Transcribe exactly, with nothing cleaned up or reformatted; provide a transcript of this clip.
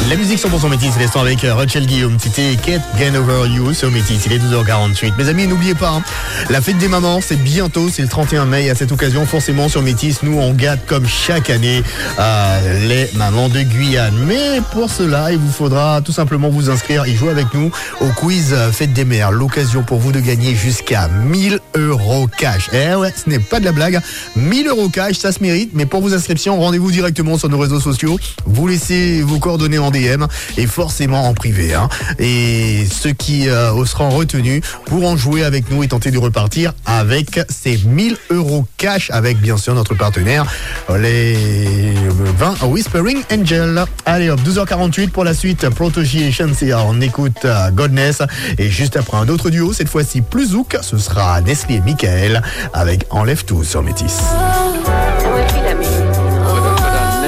La musique cent pour cent Métis, l'instant avec Rachel Guillaume, c'était Can't Get Over You sur Métis, il est douze heures quarante-huit. Mes amis, n'oubliez pas, hein, la fête des mamans, c'est bientôt, c'est le trente et un mai. À cette occasion, forcément, sur Métis, nous, on gâte comme chaque année euh, les mamans de Guyane. Mais pour cela, il vous faudra tout simplement vous inscrire et jouer avec nous au quiz Fête des mères. L'occasion pour vous de gagner jusqu'à mille euros cash. Eh ouais, ce n'est pas de la blague. mille euros cash, ça se mérite. Mais pour vos inscriptions, rendez-vous directement sur nos réseaux sociaux. Vous laissez vos coordonnées en D M et forcément en privé. Hein. Et ceux qui euh, seront retenus pourront jouer avec nous et tenter de repartir avec ces mille euros cash avec bien sûr notre partenaire, les vins Whispering Angel. Allez hop, douze heures quarante-huit pour la suite. Protoji et Shansia, on écoute uh, Godness. Et juste après un autre duo, cette fois-ci plus zouk, ce sera Nestlé et Michael avec Enlève tout sur Métis.